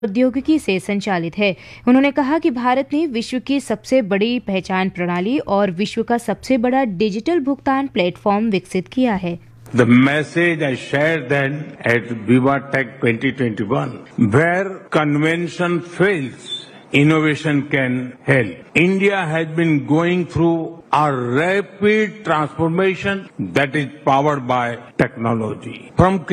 प्रौद्योगिकी से संचालित है। उन्होंने कहा कि भारत ने विश्व की सबसे बड़ी पहचान प्रणाली और विश्व का सबसे बड़ा डिजिटल भुगतान प्लेटफॉर्म विकसित किया है। The message I shared then at VivaTech 2021, where convention fails, innovation can help. India has been going through a rapid transformation that is powered by technology. From